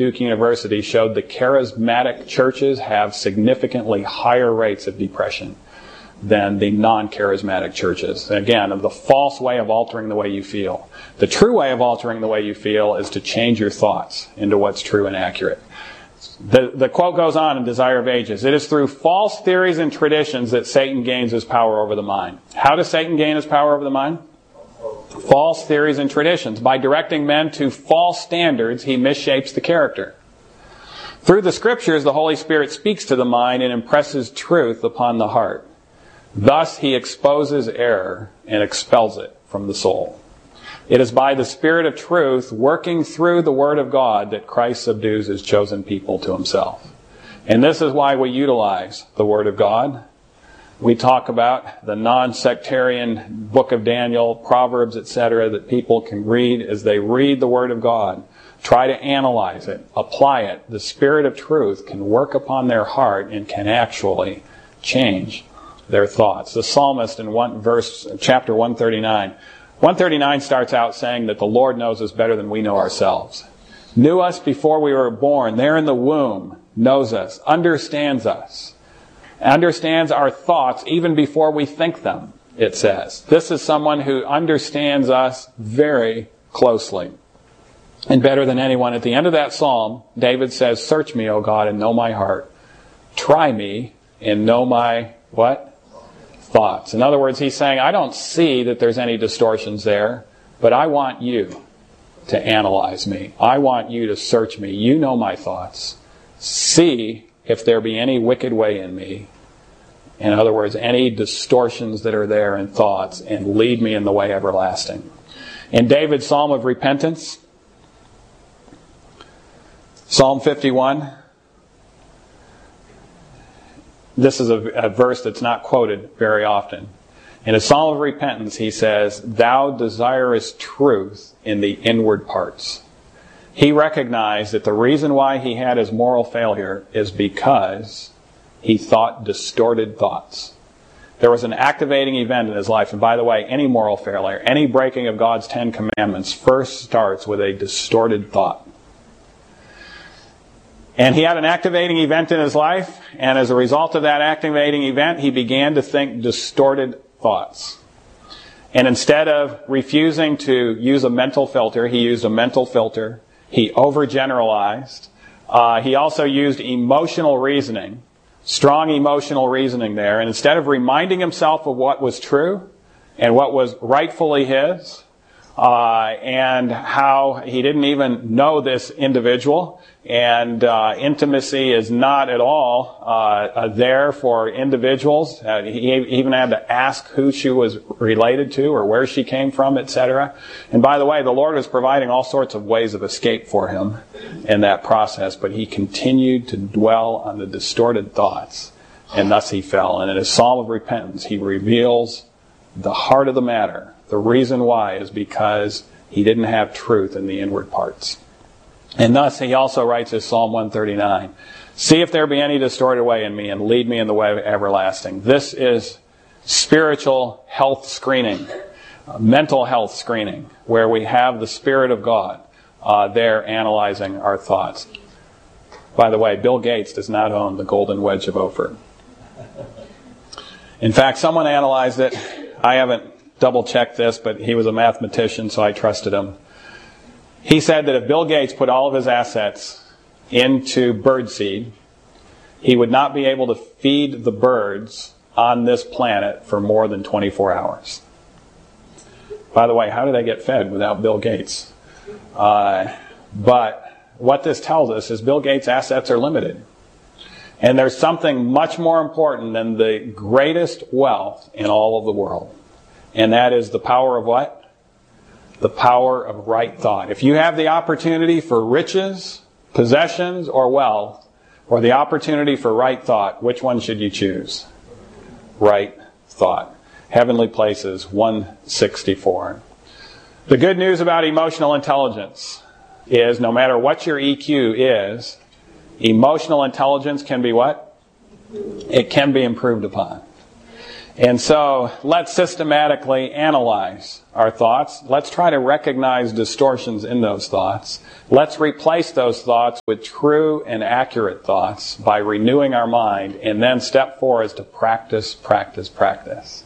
Duke University showed the charismatic churches have significantly higher rates of depression than the non-charismatic churches. Again, of the false way of altering the way you feel. The true way of altering the way you feel is to change your thoughts into what's true and accurate. The quote goes on in Desire of Ages. It is through false theories and traditions that Satan gains his power over the mind. How does Satan gain his power over the mind? False theories and traditions. By directing men to false standards, he misshapes the character. Through the Scriptures, the Holy Spirit speaks to the mind and impresses truth upon the heart. Thus, he exposes error and expels it from the soul. It is by the Spirit of truth working through the Word of God that Christ subdues His chosen people to Himself. And this is why we utilize the Word of God. We talk about the non-sectarian book of Daniel, Proverbs, etc., that people can read as they read the Word of God. Try to analyze it, apply it. The Spirit of truth can work upon their heart and can actually change their thoughts. The psalmist in chapter 139. 139 starts out saying that the Lord knows us better than we know ourselves. Knew us before we were born, there in the womb, knows us, understands our thoughts even before we think them, it says. This is someone who understands us very closely and better than anyone. At the end of that psalm, David says, "Search me, O God, and know my heart. Try me and know my," what? Thoughts. In other words, he's saying, I don't see that there's any distortions there, but I want you to analyze me. I want you to search me. You know my thoughts. See if there be any wicked way in me. In other words, any distortions that are there in thoughts, and lead me in the way everlasting. In David's Psalm of Repentance, Psalm 51, this is a verse that's not quoted very often. In a Psalm of Repentance, he says, "Thou desirest truth in the inward parts." He recognized that the reason why he had his moral failure is because he thought distorted thoughts. There was an activating event in his life. And by the way, any moral failure, any breaking of God's 10 Commandments first starts with a distorted thought. And he had an activating event in his life, and as a result of that activating event, he began to think distorted thoughts. And instead of refusing to use a mental filter, he used a mental filter. He overgeneralized. He also used emotional reasoning, strong emotional reasoning there. And instead of reminding himself of what was true and what was rightfully his, and how he didn't even know this individual, and intimacy is not at all there for individuals. He even had to ask who she was related to or where she came from, etc. And by the way, the Lord was providing all sorts of ways of escape for him in that process, but he continued to dwell on the distorted thoughts, and thus he fell. And in his Psalm of Repentance, he reveals the heart of the matter. The reason why is because he didn't have truth in the inward parts. And thus he also writes his Psalm 139. "See if there be any distorted way in me, and lead me in the way everlasting." This is spiritual health screening, mental health screening, where we have the Spirit of God there analyzing our thoughts. By the way, Bill Gates does not own the golden wedge of Ophir. In fact, someone analyzed it. I haven't double-checked this, but he was a mathematician, so I trusted him. He said that if Bill Gates put all of his assets into birdseed, he would not be able to feed the birds on this planet for more than 24 hours. By the way, how do they get fed without Bill Gates? But what this tells us is Bill Gates' assets are limited. And there's something much more important than the greatest wealth in all of the world. And that is the power of what? The power of right thought. If you have the opportunity for riches, possessions, or wealth, or the opportunity for right thought, which one should you choose? Right thought. Heavenly Places, 164. The good news about emotional intelligence is no matter what your EQ is, emotional intelligence can be what? It can be improved upon. And so let's systematically analyze our thoughts. Let's try to recognize distortions in those thoughts. Let's replace those thoughts with true and accurate thoughts by renewing our mind. And then step 4 is to practice, practice, practice.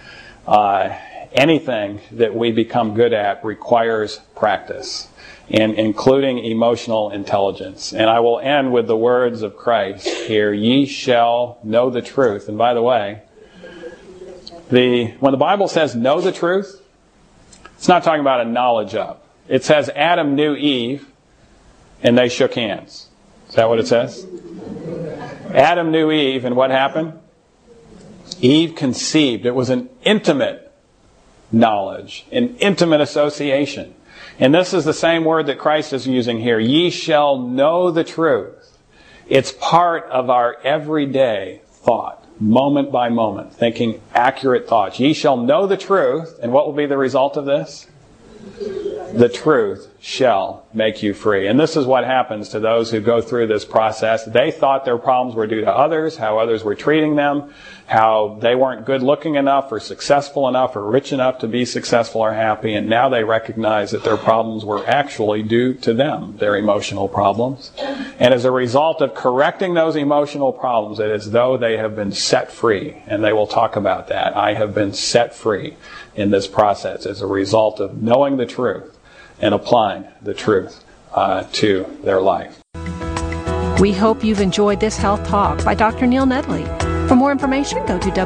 Anything that we become good at requires practice, and including emotional intelligence. And I will end with the words of Christ here, ye shall know the truth. And by the way, when the Bible says know the truth, it's not talking about a knowledge of. It says Adam knew Eve, and they shook hands. Is that what it says? Adam knew Eve, and what happened? Eve conceived. It was an intimate knowledge, an intimate association. And this is the same word that Christ is using here. Ye shall know the truth. It's part of our everyday thought, moment by moment, thinking accurate thoughts. Ye shall know the truth, and what will be the result of this? The truth shall make you free. And this is what happens to those who go through this process. They thought their problems were due to others, how others were treating them, how they weren't good looking enough or successful enough or rich enough to be successful or happy, and now they recognize that their problems were actually due to them, their emotional problems. And as a result of correcting those emotional problems, it is as though they have been set free, and they will talk about that. I have been set free in this process as a result of knowing the truth and applying the truth to their life. We hope you've enjoyed this Health Talk by Dr. Neil Nedley. For more information, go to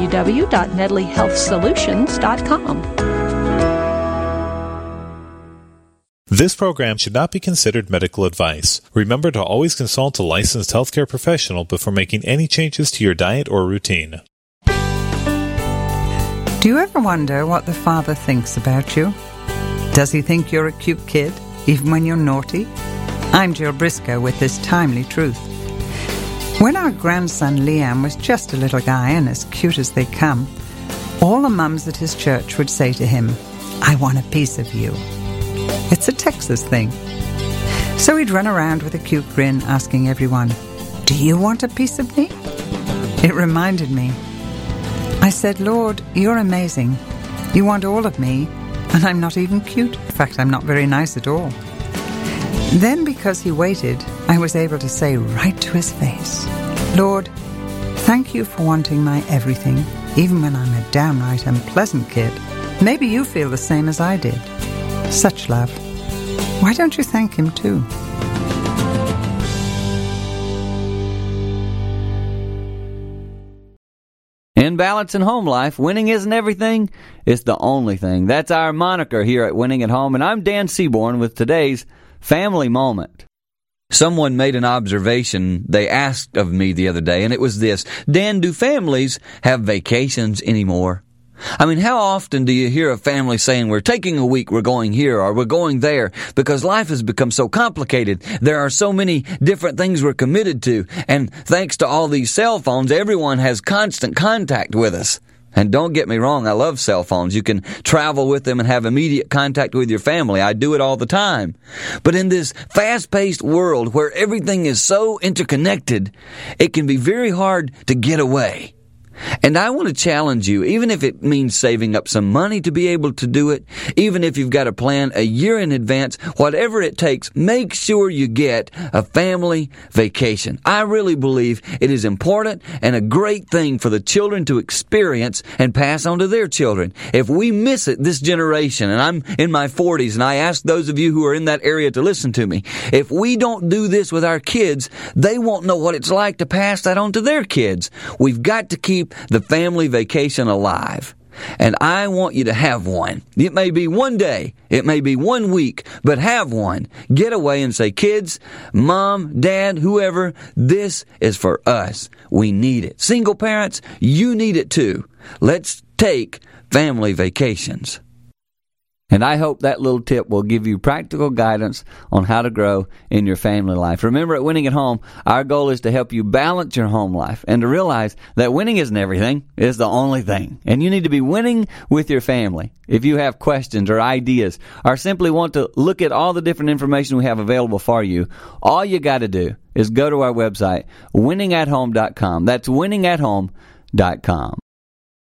www.nedleyhealthsolutions.com. This program should not be considered medical advice. Remember to always consult a licensed healthcare professional before making any changes to your diet or routine. Do you ever wonder what the Father thinks about you? Does he think you're a cute kid, even when you're naughty? I'm Jill Briscoe with this timely truth. When our grandson Liam was just a little guy and as cute as they come, all the mums at his church would say to him, I want a piece of you. It's a Texas thing. So he'd run around with a cute grin asking everyone, do you want a piece of me? It reminded me. I said, Lord, you're amazing. You want all of me, and I'm not even cute. In fact, I'm not very nice at all. Then, because he waited, I was able to say right to his face, Lord, thank you for wanting my everything, even when I'm a downright unpleasant kid. Maybe you feel the same as I did. Such love. Why don't you thank him too? In balance and home life, winning isn't everything, it's the only thing. That's our moniker here at Winning at Home, and I'm Dan Seaborn with today's Family Moment. Someone made an observation they asked of me the other day, and it was this: Dan, do families have vacations anymore? I mean, how often do you hear a family saying, we're taking a week, we're going here, or we're going there, because life has become so complicated. There are so many different things we're committed to, and thanks to all these cell phones, everyone has constant contact with us. And don't get me wrong, I love cell phones. You can travel with them and have immediate contact with your family. I do it all the time. But in this fast-paced world where everything is so interconnected, it can be very hard to get away. And I want to challenge you, even if it means saving up some money to be able to do it, even if you've got to plan a year in advance, whatever it takes, make sure you get a family vacation. I really believe it is important and a great thing for the children to experience and pass on to their children. If we miss it this generation, and I'm in my 40s, and I ask those of you who are in that area to listen to me, if we don't do this with our kids, they won't know what it's like to pass that on to their kids. We've got to keep the family vacation alive. And I want you to have one. It may be one day, it may be 1 week, but have one. Get away and say, kids, mom, dad, whoever, this is for us. We need it. Single parents, you need it too. Let's take family vacations. And I hope that little tip will give you practical guidance on how to grow in your family life. Remember, at Winning at Home, our goal is to help you balance your home life and to realize that winning isn't everything, it's the only thing. And you need to be winning with your family. If you have questions or ideas or simply want to look at all the different information we have available for you, all you got to do is go to our website, winningathome.com. That's winningathome.com.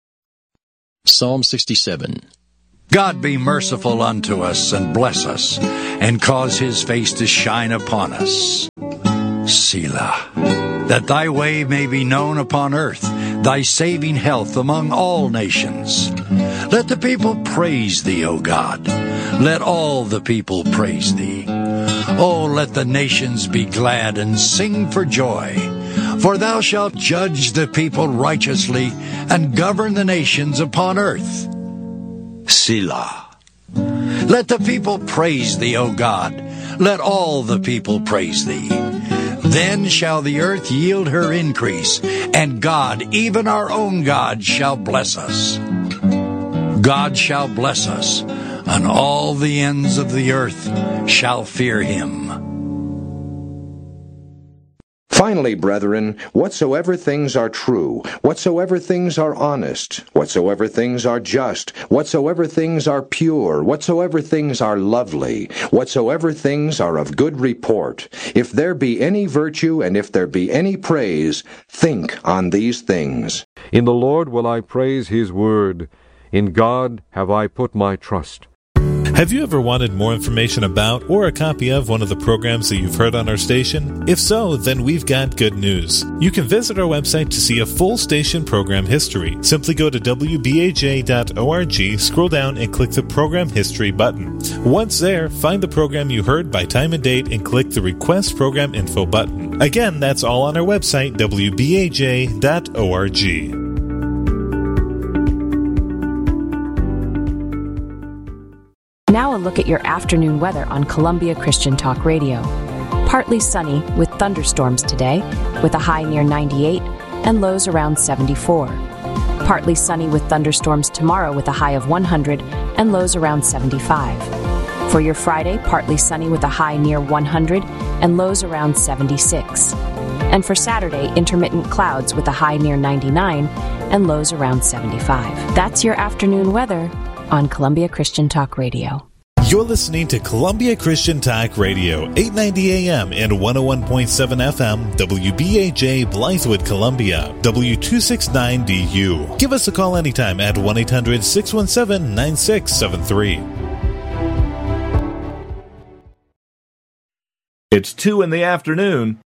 Psalm 67. God be merciful unto us and bless us, and cause his face to shine upon us. Selah. That thy way may be known upon earth, thy saving health among all nations. Let the people praise thee, O God. Let all the people praise thee. Oh, let the nations be glad and sing for joy. For thou shalt judge the people righteously and govern the nations upon earth. Selah. Let the people praise thee, O God. Let all the people praise thee. Then shall the earth yield her increase, and God, even our own God, shall bless us. God shall bless us, and all the ends of the earth shall fear him. Finally, brethren, whatsoever things are true, whatsoever things are honest, whatsoever things are just, whatsoever things are pure, whatsoever things are lovely, whatsoever things are of good report, if there be any virtue and if there be any praise, think on these things. In the Lord will I praise his word. In God have I put my trust. Have you ever wanted more information about or a copy of one of the programs that you've heard on our station? If so, then we've got good news. You can visit our website to see a full station program history. Simply go to wbaj.org, scroll down and click the Program History button. Once there, find the program you heard by time and date and click the Request Program Info button. Again, that's all on our website, wbaj.org. Now a look at your afternoon weather on Columbia Christian Talk Radio. Partly sunny with thunderstorms today, with a high near 98 and lows around 74. Partly sunny with thunderstorms tomorrow with a high of 100 and lows around 75. For your Friday, partly sunny with a high near 100 and lows around 76. And for Saturday, intermittent clouds with a high near 99 and lows around 75. That's your afternoon weather on Columbia Christian Talk Radio. You're listening to Columbia Christian Talk Radio, 890 AM and 101.7 FM, WBAJ Blythewood, Columbia, W269DU. Give us a call anytime at 1-800-617-9673. It's 2 in the afternoon.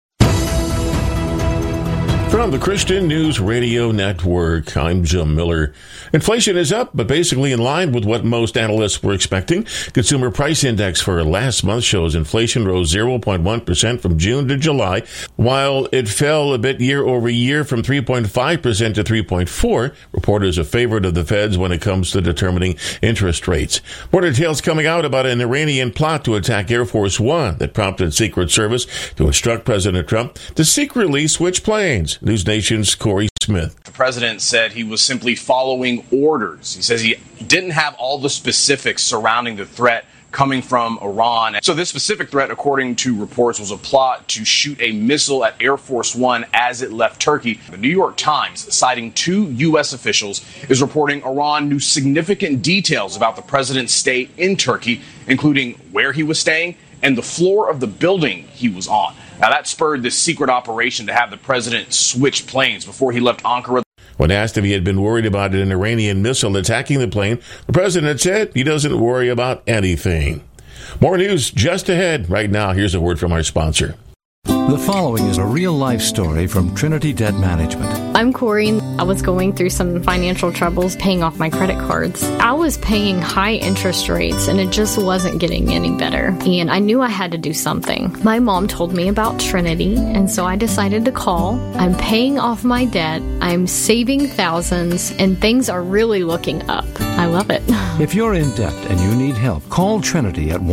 From the Christian News Radio Network, I'm Jim Miller. Inflation is up, but basically in line with what most analysts were expecting. Consumer Price Index for last month shows inflation rose 0.1% from June to July, while it fell a bit year over year from 3.5% to 3.4%. Reporters are favored of the feds when it comes to determining interest rates. More details coming out about an Iranian plot to attack Air Force One that prompted Secret Service to instruct President Trump to secretly switch planes. News Nation's Corey Smith. The president said he was simply following orders. He says he didn't have all the specifics surrounding the threat coming from Iran. So this specific threat, according to reports, was a plot to shoot a missile at Air Force One as it left Turkey. The New York Times, citing 2 U.S. officials, is reporting Iran knew significant details about the president's stay in Turkey, including where he was staying and the floor of the building he was on. Now, that spurred this secret operation to have the president switch planes before he left Ankara. When asked if he had been worried about an Iranian missile attacking the plane, the president said he doesn't worry about anything. More news just ahead. Right now, here's a word from our sponsor. The following is a real-life story from Trinity Debt Management. I'm Corey. I was going through some financial troubles paying off my credit cards. I was paying high interest rates, and it just wasn't getting any better. And I knew I had to do something. My mom told me about Trinity, and so I decided to call. I'm paying off my debt. I'm saving thousands, and things are really looking up. I love it. If you're in debt and you need help, call Trinity at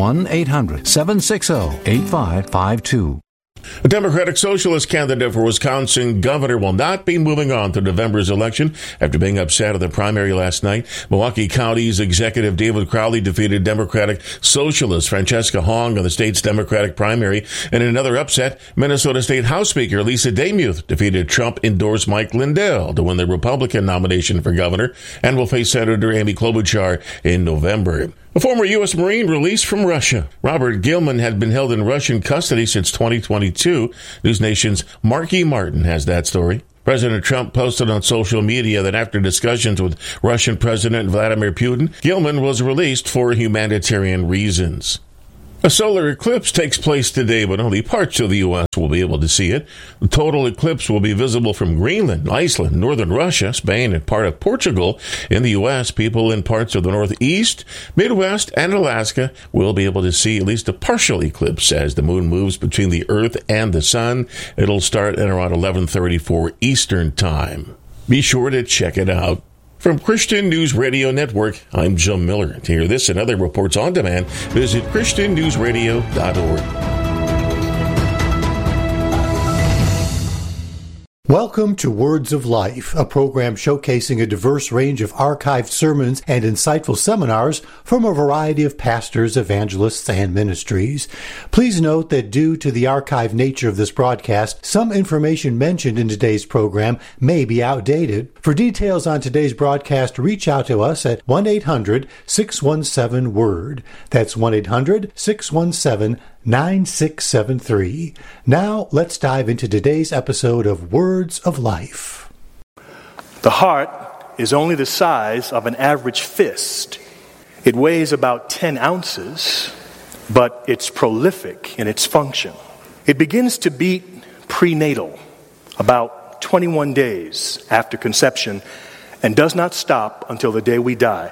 1-800-760-8552. A Democratic Socialist candidate for Wisconsin governor will not be moving on to November's election after being upset at the primary last night. Milwaukee County's Executive David Crowley defeated Democratic Socialist Francesca Hong in the state's Democratic primary. And in another upset, Minnesota State House Speaker Lisa Demuth defeated Trump-endorsed Mike Lindell to win the Republican nomination for governor and will face Senator Amy Klobuchar in November. A former U.S. Marine released from Russia. Robert Gilman had been held in Russian custody since 2022. News Nation's Marky Martin has that story. President Trump posted on social media that after discussions with Russian President Vladimir Putin, Gilman was released for humanitarian reasons. A solar eclipse takes place today, but only parts of the U.S. will be able to see it. The total eclipse will be visible from Greenland, Iceland, northern Russia, Spain, and part of Portugal. In the U.S., people in parts of the Northeast, Midwest, and Alaska will be able to see at least a partial eclipse as the moon moves between the Earth and the Sun. It'll start at around 11:34 Eastern Time. Be sure to check it out. From Christian News Radio Network, I'm Jim Miller. To hear this and other reports on demand, visit ChristianNewsRadio.org. Welcome to Words of Life, a program showcasing a diverse range of archived sermons and insightful seminars from a variety of pastors, evangelists, and ministries. Please note that due to the archived nature of this broadcast, some information mentioned in today's program may be outdated. For details on today's broadcast, reach out to us at 1-800-617-WORD. That's 1-800-617-9673. Now, let's dive into today's episode of Words of Life. The heart is only the size of an average fist. It weighs about 10 ounces, but it's prolific in its function. It begins to beat prenatal, about 21 days after conception, and does not stop until the day we die.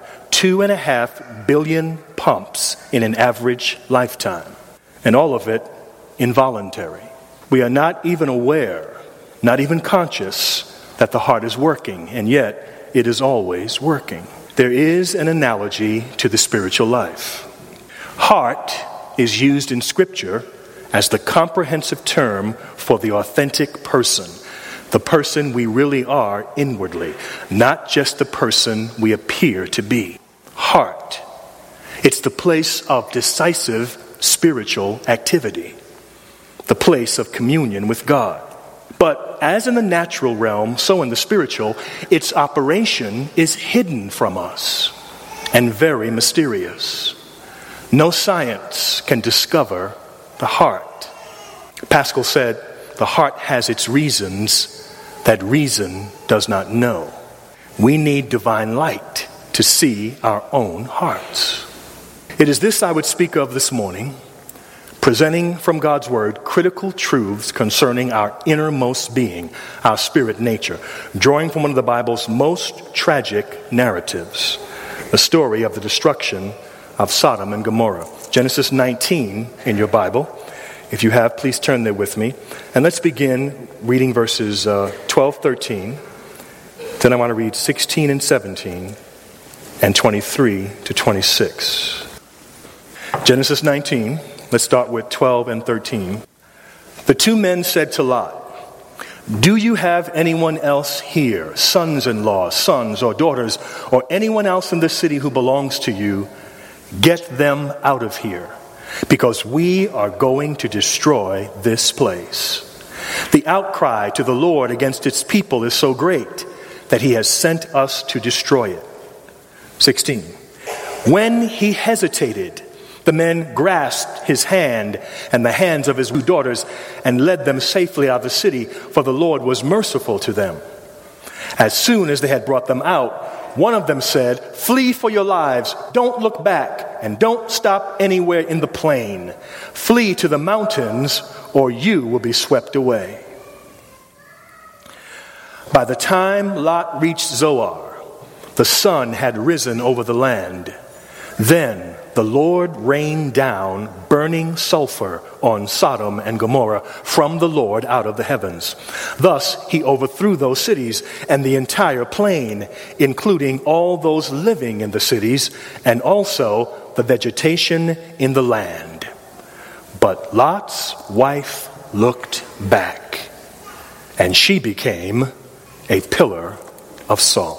2.5 billion pumps in an average lifetime. And all of it involuntary. We are not even aware, not even conscious, that the heart is working, and yet it is always working. There is an analogy to the spiritual life. Heart is used in Scripture as the comprehensive term for the authentic person, the person we really are inwardly, not just the person we appear to be. Heart. It's the place of decisive spiritual activity, the place of communion with God. But as in the natural realm, so in the spiritual, its operation is hidden from us and very mysterious. No science can discover the heart. Pascal said, the heart has its reasons that reason does not know. We need divine light to see our own hearts. It is this I would speak of this morning, presenting from God's Word critical truths concerning our innermost being, our spirit nature, drawing from one of the Bible's most tragic narratives, the story of the destruction of Sodom and Gomorrah. Genesis 19 in your Bible. If you have, please turn there with me. And let's begin reading verses 12, 13. Then I want to read 16 and 17 and 23 to 26. Genesis 19, let's start with 12 and 13. The two men said to Lot, "Do you have anyone else here, sons-in-law, sons or daughters, or anyone else in the city who belongs to you? Get them out of here, because we are going to destroy this place. The outcry to the Lord against its people is so great that he has sent us to destroy it." 16. When he hesitated, the men grasped his hand and the hands of his two daughters and led them safely out of the city, for the Lord was merciful to them. As soon as they had brought them out, one of them said, "Flee for your lives, don't look back, and don't stop anywhere in the plain. Flee to the mountains, or you will be swept away." By the time Lot reached Zoar, the sun had risen over the land. Then the Lord rained down burning sulfur on Sodom and Gomorrah from the Lord out of the heavens. Thus he overthrew those cities and the entire plain, including all those living in the cities, and also the vegetation in the land. But Lot's wife looked back, and she became a pillar of salt.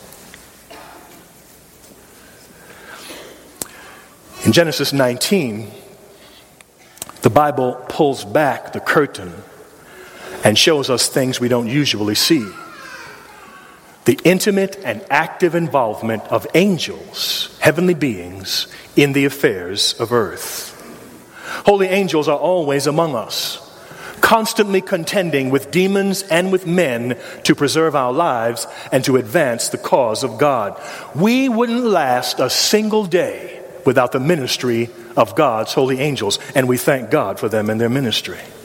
In Genesis 19, the Bible pulls back the curtain and shows us things we don't usually see. The intimate and active involvement of angels, heavenly beings, in the affairs of earth. Holy angels are always among us, constantly contending with demons and with men to preserve our lives and to advance the cause of God. We wouldn't last a single day without the ministry of God's holy angels, and we thank God for them and their ministry.